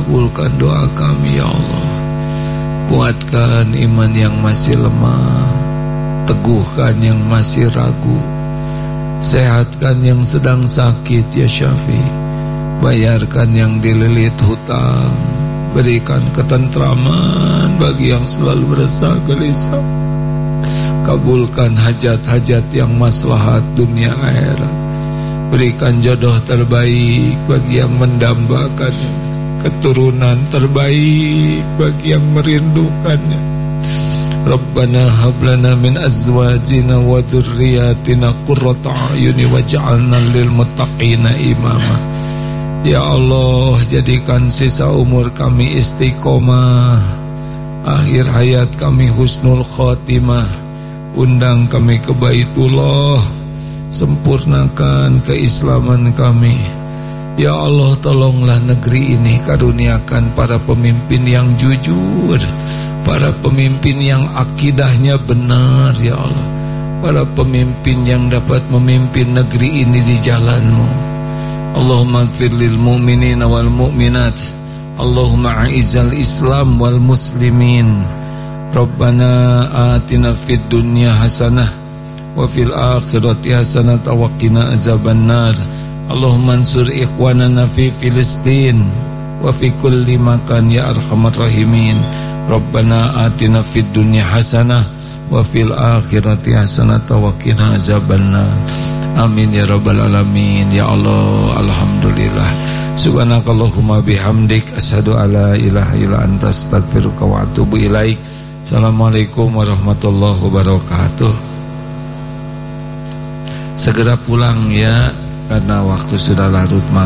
kabulkan doa kami ya Allah. Kuatkan iman yang masih lemah, teguhkan yang masih ragu, sehatkan yang sedang sakit ya Syafi, bayarkan yang dililit hutang, berikan ketentraman bagi yang selalu merasa gelisah, kabulkan hajat-hajat yang maslahat dunia akhirat, berikan jodoh terbaik bagi yang mendambakannya, keturunan terbaik bagi yang merindukannya. Rabbana hablana min azwajina wa dzurriyyatina qurrata a'yuni waj'alna lil muttaqina imama. Ya Allah, jadikan sisa umur kami istiqomah, akhir hayat kami husnul khotimah. Undang kami ke Baitullah, sempurnakan keislaman kami. Ya Allah, tolonglah negeri ini, karuniakan para pemimpin yang jujur, para pemimpin yang akidahnya benar ya Allah, para pemimpin yang dapat memimpin negeri ini di jalan-Mu. Allahumma ighfir lil mu'minina wal mu'minat, Allahumma a'izzal Islam wal muslimin. Rabbana atina fid dunya hasanah wa fil akhirati hasanah wa qina azabannar. Allahumma ansur ikhwanana fi Filistin wa fi kulli makan ya arhamar rahimin. Rabbana atina fid dunya hasanah wa fil akhirati hasanah wa qina azabannar. Amin ya rabbal alamin. Ya Allah, alhamdulillah. Subhanakallahumma bihamdik, asyhadu alla ilaha illa anta, astaghfiruka wa atubu ilaik. Assalamualaikum warahmatullahi wabarakatuh. Segera pulang ya, karena waktu sudah larut malam.